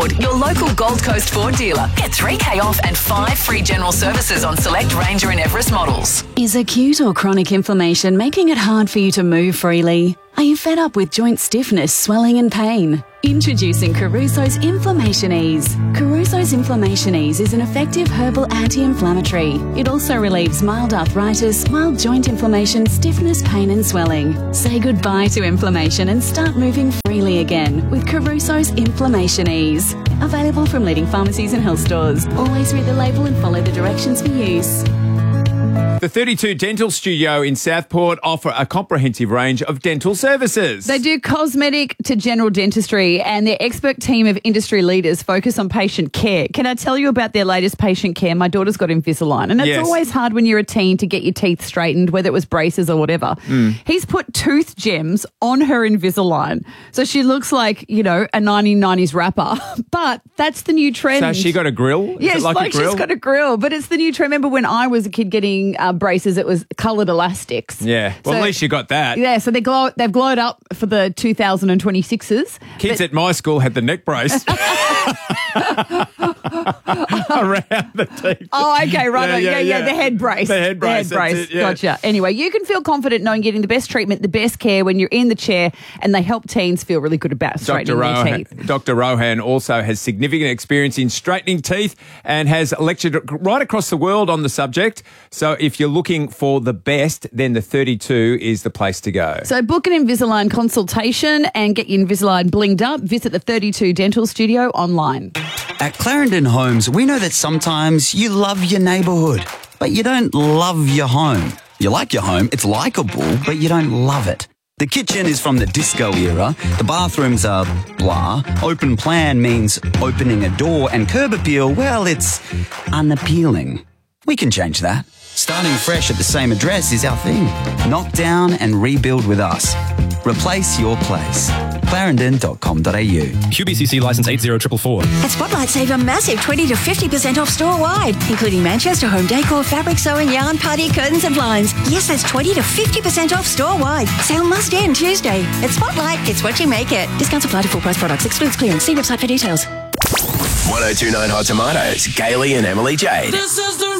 Your local Gold Coast Ford dealer. Get $3,000 off and 5 free general services on select Ranger and Everest models. Is acute or chronic inflammation making it hard for you to move freely? Are you fed up with joint stiffness, swelling and pain? Introducing Caruso's Inflammation Ease. Caruso's Inflammation Ease is an effective herbal anti-inflammatory. It also relieves mild arthritis, mild joint inflammation, stiffness, pain and swelling. Say goodbye to inflammation and start moving freely again with Caruso's Inflammation Ease. Available from leading pharmacies and health stores. Always read the label and follow the directions for use. The 32 Dental Studio in Southport offer a comprehensive range of dental services. They do cosmetic to general dentistry, and their expert team of industry leaders focus on patient care. Can I tell you about their latest patient care? My daughter's got Invisalign, and it's always hard when you're a teen to get your teeth straightened, whether it was braces or whatever. He's put tooth gems on her Invisalign, so she looks like, you know, a 1990s rapper. But that's the new trend. So she got a grill? Yes, Is it like a grill? she's got a grill, but it's the new trend. Remember when I was a kid getting braces, it was coloured elastics. Yeah, well, at least you got that. Yeah, so they've glowed up for the 2026s. Kids at my school had the neck brace around the teeth. Oh, okay, right. Yeah, the head brace. The head brace. That's it, yeah. Gotcha. Anyway, you can feel confident knowing getting the best treatment, the best care when you're in the chair, and they help teens feel really good about straightening their teeth. Dr. Rohan also has significant experience in straightening teeth and has lectured right across the world on the subject. So if you're looking for the best, then the 32 is the place to go. So book an Invisalign consultation and get your Invisalign blinged up. Visit the 32 Dental Studio online. At Clarendon Homes, we know that sometimes you love your neighbourhood, but you don't love your home. You like your home, it's likeable, but you don't love it. The kitchen is from the disco era, the bathrooms are blah, open plan means opening a door, and curb appeal, well, it's unappealing. We can change that. Starting fresh at the same address is our thing. Knock down and rebuild with us. Replace your place. Clarendon.com.au. QBCC licence 80444. At Spotlight, save a massive 20 to 50% off store-wide, including Manchester home decor, fabric sewing, yarn, party, curtains and blinds. Yes, that's 20 to 50% off store-wide. Sale must end Tuesday. At Spotlight, it's what you make it. Discounts apply to full-price products. Excludes clearance. See website for details. 1029 Hot Tomatoes, Gailey and Emily Jade. This is the